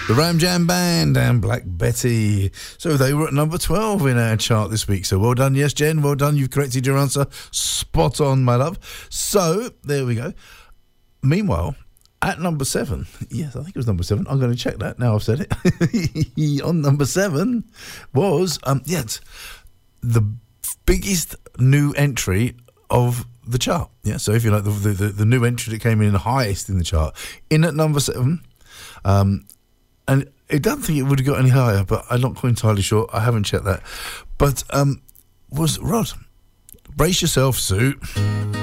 The Ram Jam Band and Black Betty. So they were at number 12 in our chart this week. So well done, yes, Jen. Well done. You've corrected your answer. Spot on, my love. So there we go. Meanwhile, at number 7, yes, I think it was number 7. I'm going to check that now I've said it. On number 7 was, the biggest new entry of the chart. Yeah, so if you like, the new entry that came in the highest in the chart. In at number 7, and I don't think it would have got any higher, but I'm not quite entirely sure. I haven't checked that. But was Rod. Brace yourself, Sue.